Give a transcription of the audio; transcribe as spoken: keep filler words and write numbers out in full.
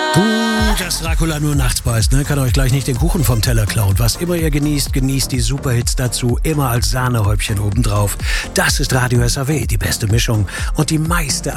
Gut, dass Dracula nur nachts beißt, ne? Kann euch gleich nicht den Kuchen vom Teller klauen. Was immer ihr genießt, genießt die Superhits dazu, immer als Sahnehäubchen obendrauf. Das ist Radio S A W, die beste Mischung und die meiste